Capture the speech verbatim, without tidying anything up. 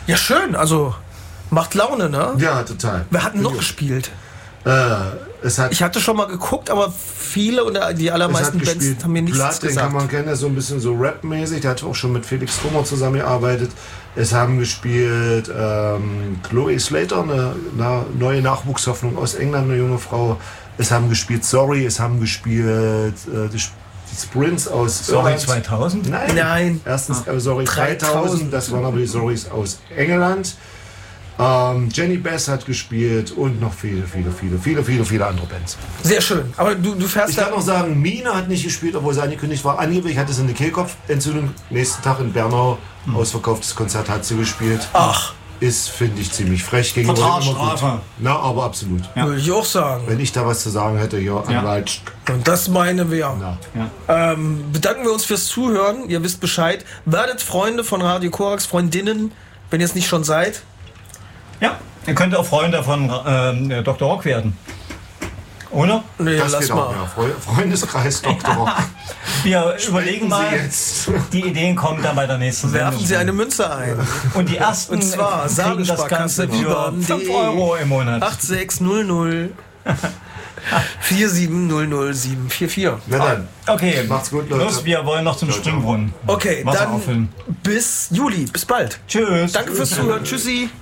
Ja, schön. Also, macht Laune, ne? Ja, total. Wir hatten noch gespielt. Äh, es hat, ich hatte schon mal geguckt, aber viele und die allermeisten Bands gespielt. haben mir nichts Blood, gesagt. Den kann man kennen, der ist so ein bisschen so Rap-mäßig. Der hat auch schon mit Felix Trummer zusammengearbeitet. Es haben gespielt ähm, Chloe Slater, eine, eine neue Nachwuchshoffnung aus England, eine junge Frau. Es haben gespielt Sorry, es haben gespielt äh, die, die Sprints aus Sorry Irland. zweitausend? Nein. Nein. Erstens äh, Sorry dreitausend, das waren aber die Sorrys aus England. Ähm, Jenny Bess hat gespielt und noch viele, viele, viele, viele, viele, viele andere Bands. Sehr schön. Aber du, du fährst Ich da... kann noch sagen, Mine hat nicht gespielt, obwohl sie angekündigt war. Angeblich hatte sie eine Kehlkopfentzündung. Nächsten Tag in Bernau, hm. ausverkauftes Konzert, hat sie gespielt. Ach. Ist, finde ich, ziemlich frech. Gegenüber Vertragsstrafe. Na, aber absolut. Ja. Würde ich auch sagen. Wenn ich da was zu sagen hätte, ja, ja. Anwalt. Und das meinen wir. Ja. Ja. Ähm, bedanken wir uns fürs Zuhören. Ihr wisst Bescheid. Werdet Freunde von Radio Korax, Freundinnen, wenn ihr es nicht schon seid. Ja, ihr könnt auch Freunde von ähm, Doktor Rock werden. Oder? Nee, das lass geht mal. Auch, ja. Freundeskreis Doktor Rock. Wir überlegen mal, jetzt. die Ideen kommen dann bei der nächsten Sendung. Werfen Sie eine Münze ein. Und die ersten Und zwar kriegen das Ganze für fünf Euro im Monat. acht sechs null null vier sieben null null sieben vier vier. Na dann. Okay, macht's gut, Leute. Los, wir wollen noch zum Springbrunnen. Okay, Wasser dann auffüllen. Bis Juli. Bis bald. Tschüss. Danke fürs Zuhören. Tschüssi.